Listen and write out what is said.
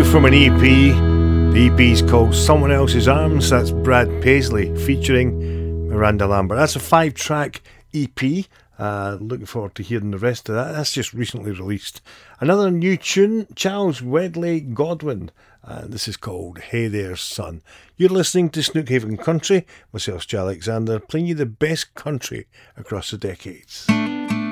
From an EP. The EP's called Someone Else's Arms. That's Brad Paisley featuring Miranda Lambert. That's a 5-track EP. Looking forward to hearing the rest of that. That's just recently released. Another new tune, Charles Wedley Godwin. This is called Hey There Son. You're listening to Snookhaven Country. Myself, Stu Alexander, playing you the best country across the decades.